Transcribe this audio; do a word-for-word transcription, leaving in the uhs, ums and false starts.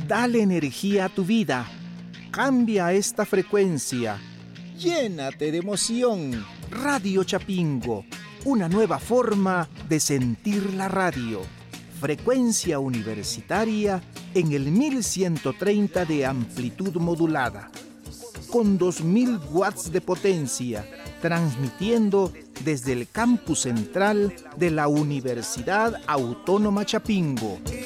Dale energía a tu vida. Cambia esta frecuencia. Llénate de emoción. Radio Chapingo, una nueva forma de sentir la radio. Frecuencia universitaria en el mil ciento treinta de amplitud modulada. Con dos mil watts de potencia, transmitiendo desde el campus central de la Universidad Autónoma Chapingo.